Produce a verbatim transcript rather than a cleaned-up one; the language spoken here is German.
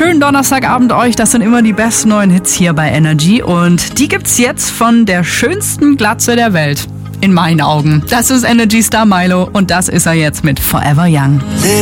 schönen Donnerstagabend euch. Das sind immer die besten neuen Hits hier bei Energy. Und die gibt's jetzt von der schönsten Glatze der Welt. In meinen Augen. Das ist Energy Star Milo und das ist er jetzt mit Forever Young.